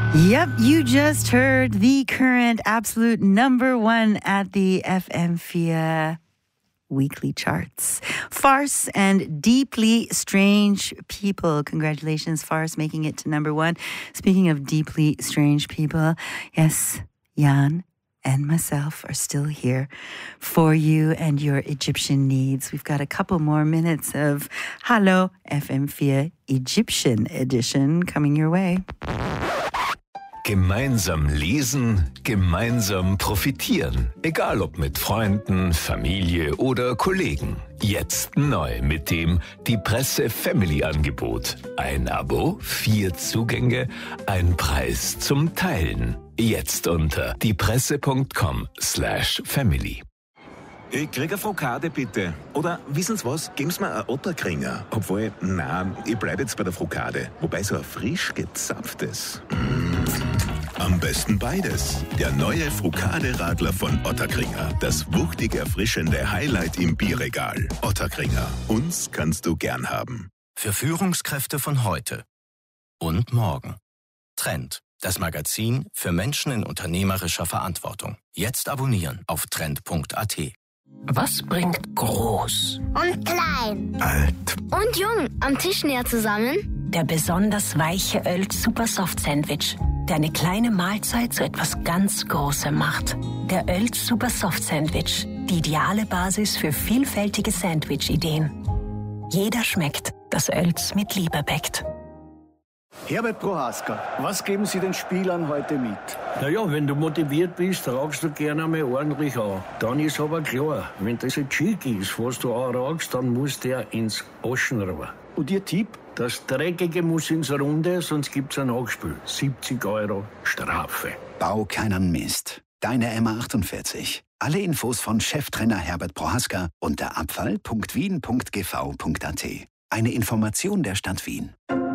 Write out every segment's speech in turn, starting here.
Yep, you just heard the current absolute number one at the FM4 weekly charts. Farce and Deeply Strange People. Congratulations, Farce, making it to number one. Speaking of deeply strange people, yes, Jan and myself are still here for you and your Egyptian needs. We've got a couple more minutes of Hallo FM4 Egyptian Edition coming your way. Gemeinsam lesen, gemeinsam profitieren. Egal ob mit Freunden, Familie oder Kollegen. Jetzt neu mit dem Die Presse Family Angebot. Ein Abo, 4 Zugänge, ein Preis zum Teilen. Jetzt unter diepresse.com/family. Ich krieg eine Frokade, bitte. Oder, wissen Sie was? Geben Sie mir einen Otterkringer. Obwohl, nein, ich bleibe jetzt bei der Frokade. Wobei so ein frisch gezapftes. Am besten beides. Der neue Frokade-Radler von Otterkringer. Das wuchtig erfrischende Highlight im Bierregal. Otterkringer. Uns kannst du gern haben. Für Führungskräfte von heute und morgen. Trend. Das Magazin für Menschen in unternehmerischer Verantwortung. Jetzt abonnieren auf trend.at. Was bringt groß und klein, Alt und jung am Tisch näher zusammen? der besonders weiche Oelz Super Soft Sandwich, der eine kleine Mahlzeit zu etwas ganz Großem macht. Der Oelz Super Soft Sandwich, die ideale Basis für vielfältige Sandwich-Ideen. Jeder schmeckt, das Oelz mit Liebe bäckt. Herbert Prohaska, was geben Sie den Spielern heute mit? Naja, wenn du motiviert bist, ragst du gerne einmal ordentlich an. Dann ist aber klar, wenn das ein Cheek ist, was du anragst, dann muss der ins Aschenrohr. Und Ihr Tipp? Das Dreckige muss ins Runde, sonst gibt's ein Nachspiel. 70 € Strafe. Bau keinen Mist. Deine MA48. Alle Infos von Cheftrainer Herbert Prohaska unter abfall.wien.gv.at. Eine Information der Stadt Wien.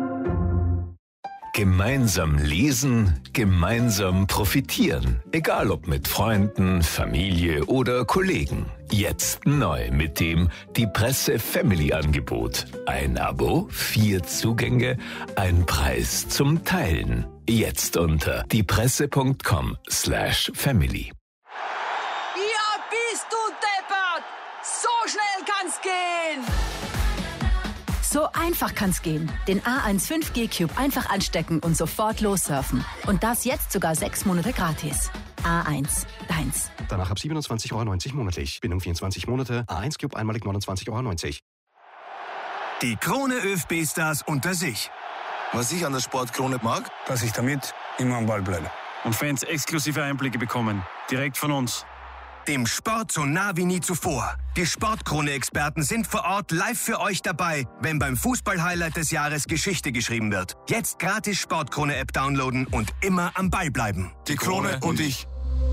Gemeinsam lesen, gemeinsam profitieren. Egal ob mit Freunden, Familie oder Kollegen. Jetzt neu mit dem Die Presse Family Angebot. Ein Abo, 4 Zugänge, ein Preis zum Teilen. Jetzt unter diepresse.com/family. Ja, bist du deppert! So schnell kann's gehen! So einfach kann's gehen. Den A1 5G Cube einfach anstecken und sofort lossurfen. Und das jetzt sogar 6 Monate gratis. A1, deins. Danach ab 27,90 € monatlich. Bindung 24 Monate. A1 Cube einmalig 29,90 €. Die Krone ÖFB-Stars unter sich. Was ich an der Sportkrone mag, dass ich damit immer am Ball bleibe. Und Fans exklusive Einblicke bekommen. Direkt von uns. Dem Sport so nah wie nie zuvor. Die Sportkrone-Experten sind vor Ort live für euch dabei, wenn beim Fußball-Highlight des Jahres Geschichte geschrieben wird. Jetzt gratis Sportkrone-App downloaden und immer am Ball bleiben. Die Krone und ich.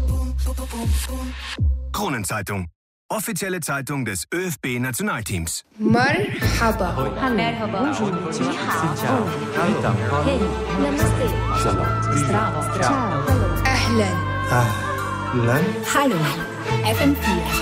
Kronenzeitung. Offizielle Zeitung des ÖFB-Nationalteams. Marhaba. Bonjour. Hey, Namaste. Ciao. Ahlan. Hallo. FM4.